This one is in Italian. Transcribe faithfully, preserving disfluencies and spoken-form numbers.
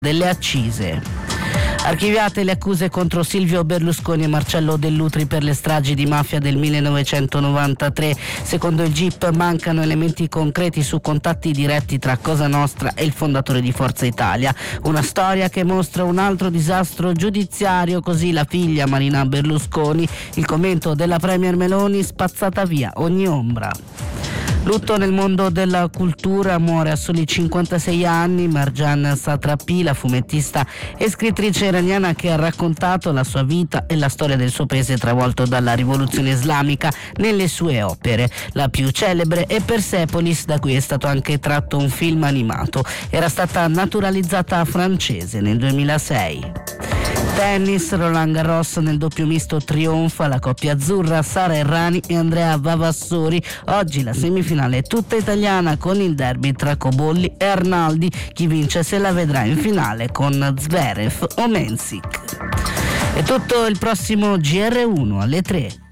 delle accise. Archiviate le accuse contro Silvio Berlusconi e Marcello Dell'Utri per le stragi di mafia del millenovecentonovantatré. Secondo il G I P mancano elementi concreti su contatti diretti tra Cosa Nostra e il fondatore di Forza Italia. Una storia che mostra un altro disastro giudiziario, così la figlia Marina Berlusconi. Il commento della Premier Meloni: spazzata via ogni ombra. Lutto nel mondo della cultura, muore a soli cinquantasei anni Marjan Satrapi, la fumettista e scrittrice iraniana che ha raccontato la sua vita e la storia del suo paese travolto dalla rivoluzione islamica nelle sue opere. La più celebre è Persepolis, da cui è stato anche tratto un film animato. Era stata naturalizzata francese nel duemilasei. Tennis, Roland Garros, nel doppio misto trionfa la coppia azzurra Sara Errani e Andrea Vavassori. Oggi la semifinale è tutta italiana con il derby tra Cobolli e Arnaldi. Chi vince se la vedrà in finale con Zverev o Mensik. È tutto, il prossimo G R uno alle tre.